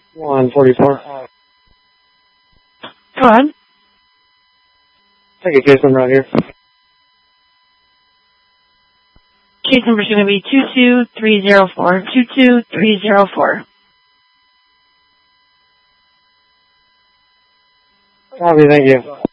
144. Go ahead. Take a case number out here. Case number is going to be 22304. 22304. Copy, thank you.